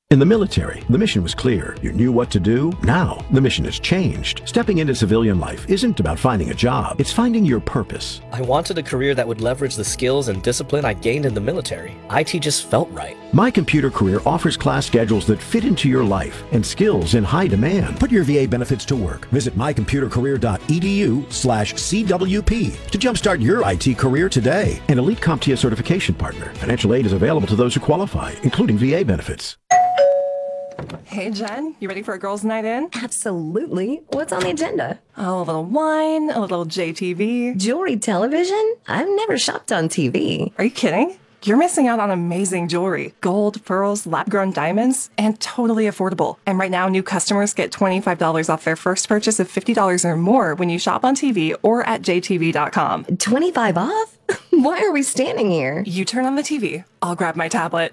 In the military, the mission was clear. You knew what to do. Now, the mission has changed. Stepping into civilian life isn't about finding a job. It's finding your purpose. I wanted a career that would leverage the skills and discipline I gained in the military. IT just felt right. My Computer Career offers class schedules that fit into your life and skills in high demand. Put your VA benefits to work. Visit mycomputercareer.edu/CWP to jumpstart your IT career today. An elite CompTIA certification partner. Financial aid is available to those who qualify, including VA benefits. Hey, Jen, you ready for a girls' night in? Absolutely. What's on the agenda? Oh, a little wine, a little JTV. Jewelry television? I've never shopped on TV. Are you kidding? You're missing out on amazing jewelry. Gold, pearls, lab-grown diamonds, and totally affordable. And right now, new customers get $25 off their first purchase of $50 or more when you shop on TV or at jtv.com. 25 off? Why are we standing here? You turn on the TV. I'll grab my tablet.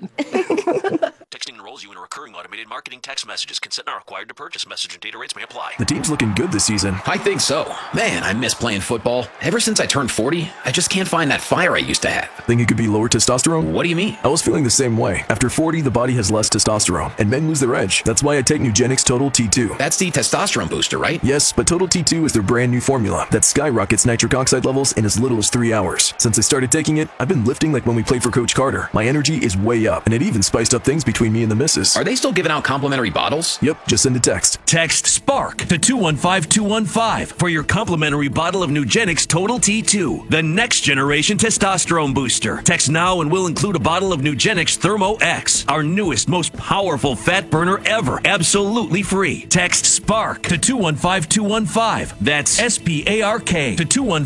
Texting enrolls you in a recurring automated marketing text messages. Consent not required to purchase. Message and data rates may apply. The team's looking good this season. I think so. Man, I miss playing football. Ever since I turned 40, I just can't find that fire I used to have. Think it could be lower testosterone? What do you mean? I was feeling the same way. After 40, the body has less testosterone, and men lose their edge. That's why I take Nugenix Total T2. That's the testosterone booster, right? Yes, but Total T2 is their brand new formula that skyrockets nitric oxide levels in as little as 3 hours. Since I started taking it, I've been lifting like when we played for Coach Carter. My energy is way up, and it even spiced up things between me and the missus. Are they still giving out complimentary bottles? Yep, just send a text. Text SPARK to 215-215 for your complimentary bottle of Nugenix Total T2, the next generation testosterone booster. Text now and we'll include a bottle of Nugenix Thermo X, our newest, most powerful fat burner ever, absolutely free. Text SPARK to 215-215. That's SPARK to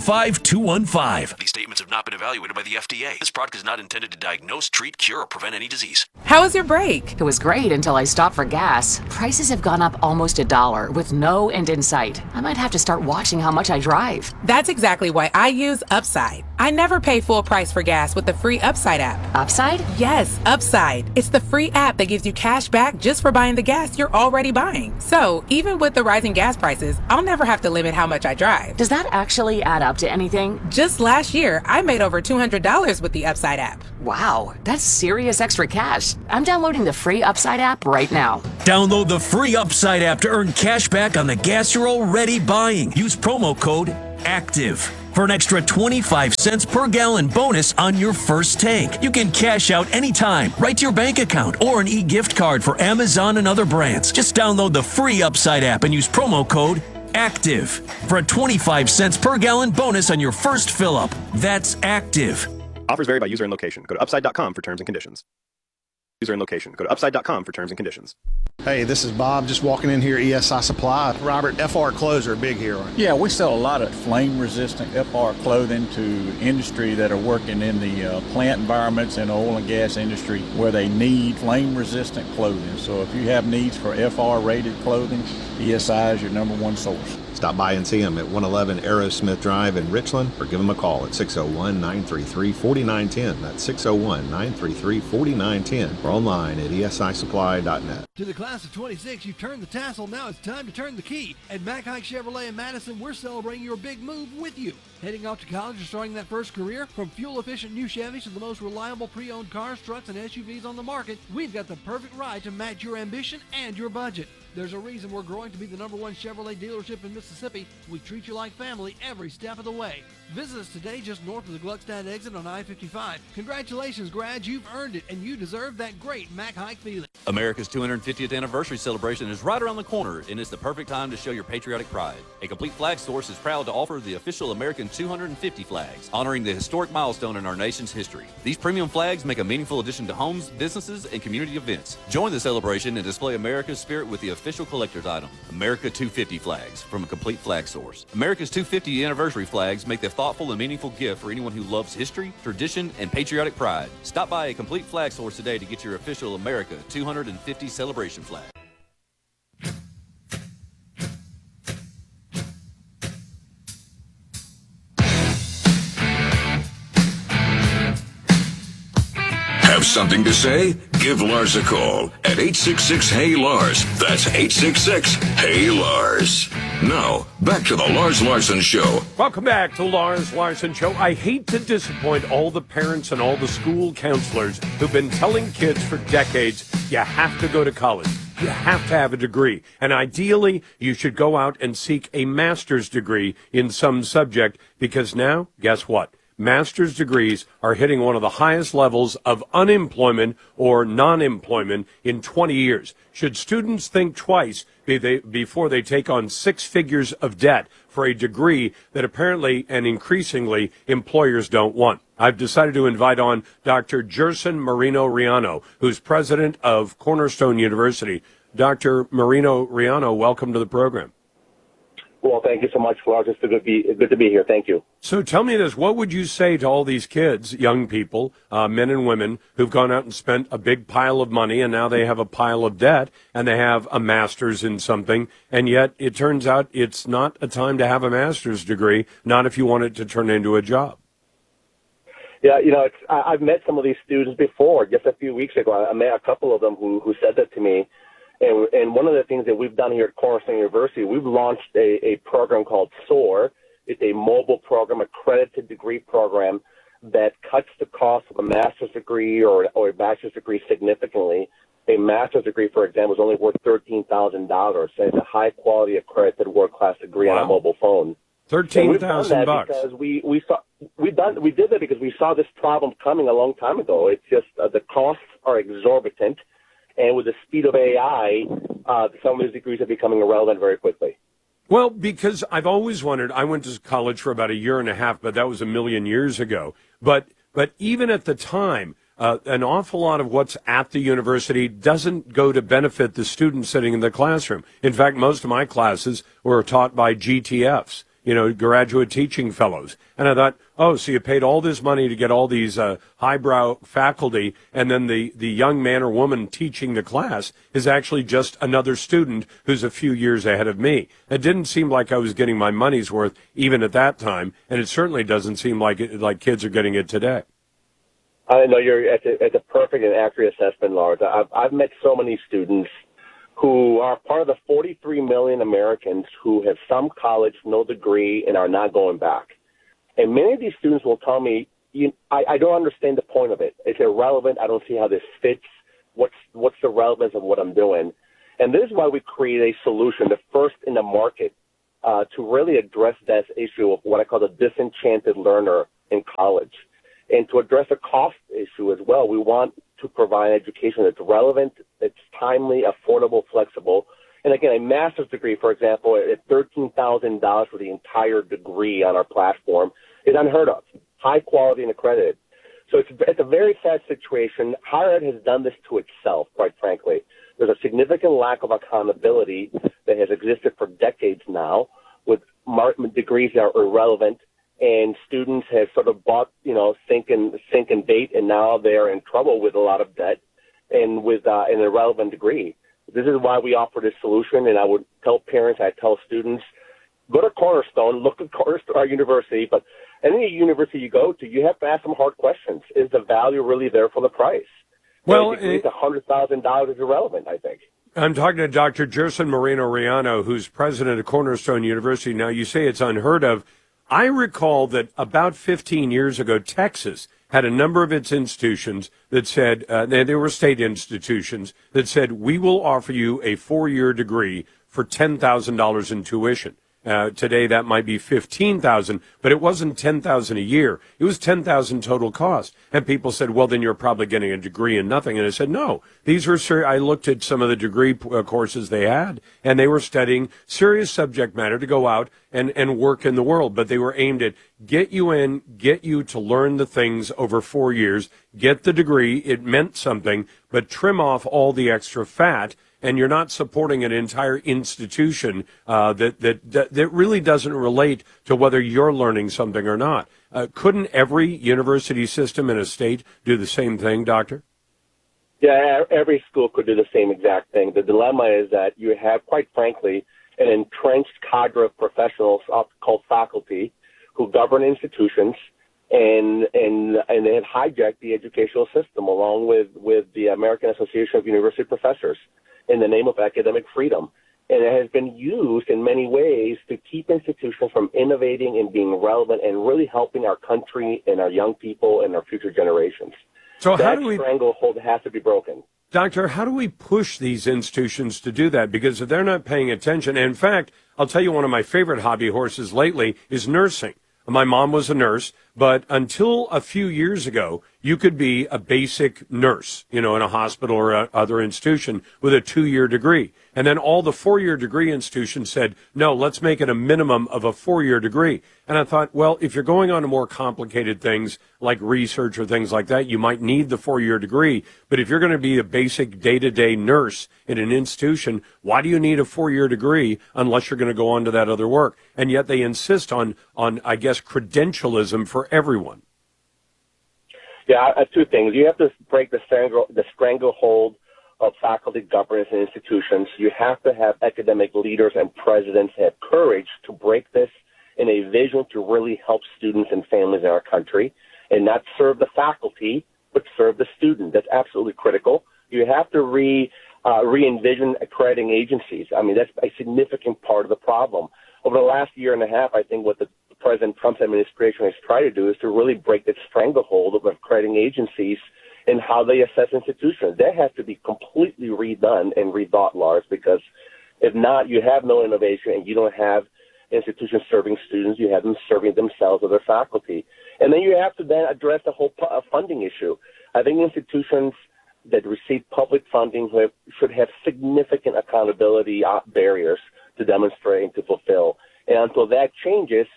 215-215. These statements have not been evaluated by the FDA. This product is not intended to diagnose, treat, cure, or prevent any disease. How was your break? It was great until I stopped for gas. Prices have gone up almost $1 with no end in sight. I might have to start watching how much I drive. That's exactly why I use Upside. I never pay full price for gas with the free Upside app. Upside? Yes, Upside. It's the free app that gives you cash back just for buying the gas you're already buying. So, even with the rising gas prices, I'll never have to limit how much I drive. Does that actually add up to anything? Just last year, I made over $200 with the Upside app. Wow, that's serious extra cash. I'm downloading the free Upside app right now. Download the free Upside app to earn cash back on the gas you're already buying. Use promo code ACTIVE for an extra 25 cents per gallon bonus on your first tank. You can cash out anytime, right to your bank account, or an e-gift card for Amazon and other brands. Just download the free Upside app and use promo code ACTIVE for a 25 cents per gallon bonus on your first fill-up. That's ACTIVE. Offers vary by user and location. Go to upside.com for terms and conditions. User and location. Go to upside.com for terms and conditions. Hey, this is Bob, just walking in here, ESI Supply. Robert, FR clothes are big here. Yeah, we sell a lot of flame-resistant FR clothing to industry that are working in the plant environments and oil and gas industry where they need flame-resistant clothing. So if you have needs for FR-rated clothing, ESI is your #1 source. Stop by and see them at 111 Aerosmith Drive in Richland or give them a call at 601-933-4910. That's 601-933-4910 or online at esisupply.net. To the class of 26, you've turned the tassel. Now it's time to turn the key. At Mac Haik Chevrolet in Madison, we're celebrating your big move with you. Heading off to college or starting that first career? From fuel-efficient new Chevys to the most reliable pre-owned cars, trucks, and SUVs on the market, we've got the perfect ride to match your ambition and your budget. There's a reason we're growing to be the #1 Chevrolet dealership in Mississippi. We treat you like family every step of the way. Visit us today just north of the Gluckstadt exit on I-55. Congratulations, grads. You've earned it, and you deserve that great Mac Haik feeling. America's 250th anniversary celebration is right around the corner, and it's the perfect time to show your patriotic pride. A Complete Flag Source is proud to offer the official American 250 flags, honoring the historic milestone in our nation's history. These premium flags make a meaningful addition to homes, businesses, and community events. Join the celebration and display America's spirit with the official collector's item, America 250 flags from a Complete Flag Source. America's 250 anniversary flags make the thoughtful and meaningful gift for anyone who loves history, tradition, and patriotic pride. Stop by a Complete Flag Source today to get your official America 250 celebration flag. Have something to say? Give Lars a call at 866-HEY-LARS. That's 866-HEY-LARS. Now, back to the Lars Larson Show. Welcome back to Lars Larson Show. I hate to disappoint all the parents and all the school counselors who've been telling kids for decades, you have to go to college. You have to have a degree. And ideally, you should go out and seek a master's degree in some subject, because now, guess what? Master's degrees are hitting one of the highest levels of unemployment or non-employment in 20 years. Should students think twice before they take on 6 figures of debt for a degree that apparently and increasingly employers don't want? I've decided to invite on Dr. Gerson Moreno-Riano, who's president of Cornerstone University. Dr. Moreno-Riano, welcome to the program. Well, thank you so much, Lars. It's good to be here. Thank you. So tell me this. What would you say to all these kids, young people, men and women, who've gone out and spent a big pile of money, and now they have a pile of debt, and they have a master's in something, and yet it turns out it's not a time to have a master's degree, not if you want it to turn into a job? Yeah, I've met some of these students before. Just a few weeks ago, I met a couple of them who said that to me. And one of the things that we've done here at Cornerstone University, we've launched a program called SOAR. It's a mobile program, accredited degree program that cuts the cost of a master's degree or a bachelor's degree significantly. A master's degree, for example, is only worth $13,000. So it's a high-quality accredited world-class degree on a mobile phone. $13,000 because we did that because we saw this problem coming a long time ago. It's just the costs are exorbitant. And with the speed of AI, some of these degrees are becoming irrelevant very quickly. Well, because I've always wondered, I went to college for about 1.5 years, but that was a million years ago. But even at the time, an awful lot of what's at the university doesn't go to benefit the students sitting in the classroom. In fact, most of my classes were taught by GTFs, graduate teaching fellows. And I thought, so you paid all this money to get all these highbrow faculty, and then the young man or woman teaching the class is actually just another student who's a few years ahead of me. It didn't seem like I was getting my money's worth even at that time, and it certainly doesn't seem like kids are getting it today. I know it's a perfect and accurate assessment, Lars. I've met so many students who are part of the 43 million Americans who have some college, no degree, and are not going back. And many of these students will tell me, I don't understand the point of it. It's irrelevant. I don't see how this fits. What's the relevance of what I'm doing? And this is why we create a solution, the first in the market, to really address that issue of what I call the disenchanted learner in college. And to address the cost issue as well, we want to provide education that's relevant, it's timely, affordable, flexible. And again, a master's degree, for example, at $13,000 for the entire degree on our platform is unheard of. High quality and accredited. So it's a very sad situation. Higher ed has done this to itself, quite frankly. There's a significant lack of accountability that has existed for decades now, with degrees that are irrelevant. And students have sort of bought, sink and bait, and now they're in trouble with a lot of debt and with an irrelevant degree. This is why we offer this solution, and I would tell parents, I tell students, go to Cornerstone, look at Cornerstone, our university, but any university you go to, you have to ask some hard questions. Is the value really there for the price? Well, it's $100,000 is irrelevant, I think. I'm talking to Dr. Gerson Moreno-Riano, who's president of Cornerstone University. Now, you say it's unheard of. I recall that about 15 years ago, Texas had a number of its institutions that said, they were state institutions, that said, we will offer you a 4-year degree for $10,000 in tuition. Today that might be $15,000, but it wasn't $10,000 a year. It was $10,000 total cost. And people said, well, then you're probably getting a degree in nothing. And I said, no, these were I looked at some of the degree courses they had, and they were studying serious subject matter to go out and work in the world. But they were aimed at get you in, get you to learn the things over 4 years, get the degree. It meant something, but trim off all the extra fat. And you're not supporting an entire institution that really doesn't relate to whether you're learning something or not. Couldn't every university system in a state do the same thing, Doctor? Yeah, every school could do the same exact thing. The dilemma is that you have, quite frankly, an entrenched cadre of professionals called faculty who govern institutions, and they have hijacked the educational system along with the American Association of University Professors in the name of academic freedom. And it has been used in many ways to keep institutions from innovating and being relevant and really helping our country and our young people and our future generations. So how that do we, stranglehold has to be broken. Doctor, how do we push these institutions to do that? Because if they're not paying attention, and in fact, I'll tell you one of my favorite hobby horses lately is nursing. My mom was a nurse, but until a few years ago, you could be a basic nurse, in a hospital or other institution with a 2-year degree. And then all the 4-year degree institutions said, no, let's make it a minimum of a 4-year degree. And I thought, well, if you're going on to more complicated things like research or things like that, you might need the 4-year degree. But if you're going to be a basic day-to-day nurse in an institution, why do you need a 4-year degree unless you're going to go on to that other work? And yet they insist on I guess, credentialism for everyone. Yeah, two things. You have to break the stranglehold of faculty governance and institutions. You have to have academic leaders and presidents have courage to break this in a vision to really help students and families in our country and not serve the faculty, but serve the student. That's absolutely critical. You have to re-envision accrediting agencies. I mean, that's a significant part of the problem. Over the last year and a half, I think what the President Trump's administration has tried to do is to really break that stranglehold of accrediting agencies and how they assess institutions. That has to be completely redone and rethought, Lars, because if not, you have no innovation and you don't have institutions serving students. You have them serving themselves or their faculty. And then you have to then address the whole funding issue. I think institutions that receive public funding should have significant accountability barriers to demonstrate and to fulfill. And until that changes,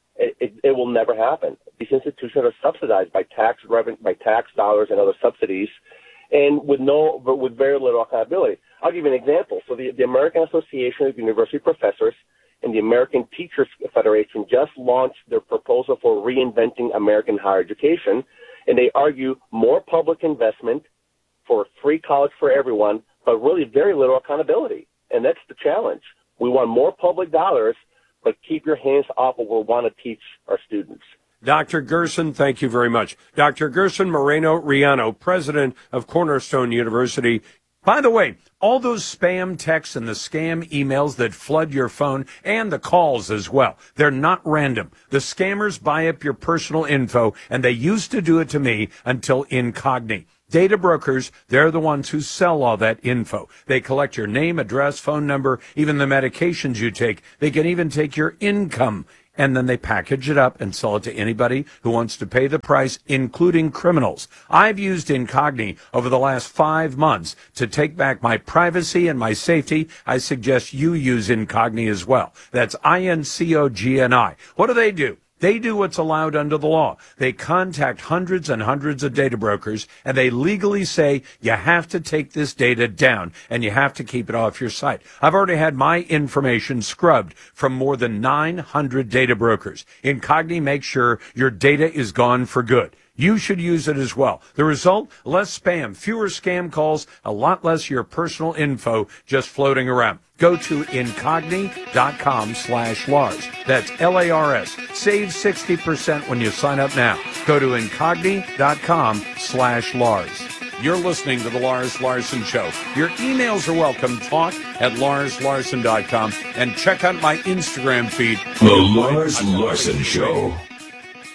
it will never happen. These institutions are subsidized by tax dollars and other subsidies, and with very little accountability. I'll give you an example. So the American Association of University Professors and the American Teachers Federation just launched their proposal for reinventing American higher education, and they argue more public investment for free college for everyone, but really very little accountability. And that's the challenge. We want more public dollars, but keep your hands off what we want to teach our students. Dr. Gerson, thank you very much. Dr. Gerson Moreno-Riano, president of Cornerstone University. By the way, all those spam texts and the scam emails that flood your phone and the calls as well, they're not random. The scammers buy up your personal info, and they used to do it to me until Incogni. Data brokers, they're the ones who sell all that info. They collect your name, address, phone number, even the medications you take. They can even take your income, and then they package it up and sell it to anybody who wants to pay the price, including criminals. I've used Incogni over the last 5 months to take back my privacy and my safety. I suggest you use Incogni as well. That's INCOGNI. What do? They do what's allowed under the law. They contact hundreds and hundreds of data brokers, and they legally say you have to take this data down and you have to keep it off your site. I've already had my information scrubbed from more than 900 data brokers. Incogni makes sure your data is gone for good. You should use it as well. The result? Less spam, fewer scam calls, a lot less your personal info just floating around. Go to incogni.com/Lars. That's LARS. Save 60% when you sign up now. Go to incogni.com/Lars. You're listening to the Lars Larson Show. Your emails are welcome. Talk@LarsLarson.com and check out my Instagram feed. The Lars Larson Show.